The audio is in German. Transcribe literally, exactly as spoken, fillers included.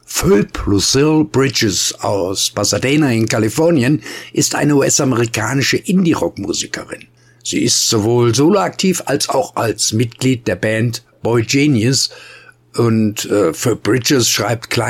Phoebe Lucille Bridges aus Pasadena in Kalifornien ist eine U S-amerikanische Indie-Rock-Musikerin. Sie ist sowohl soloaktiv als auch als Mitglied der Band Boy Genius und äh, Phoebe Bridges schreibt kleine